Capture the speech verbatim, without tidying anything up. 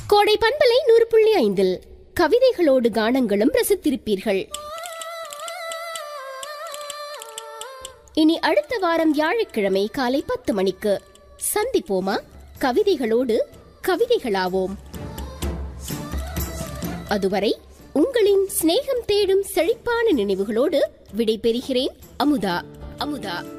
கோடை பண்பலை நூறு புள்ளி ஐந்தில் கவிதைகளோடு கானங்களும் ரசித்திருப்பீர்கள். இனி அடுத்த வாரம் வியாழக்கிழமை காலை பத்து மணிக்கு சந்திப்போமா? கவிதைகளோடு கவிதைகளாவோம். அதுவரை உங்களின் சிநேகம் தேடும் செழிப்பான நினைவுகளோடு விடை பெறுகிறேன். அமுதா அமுதா.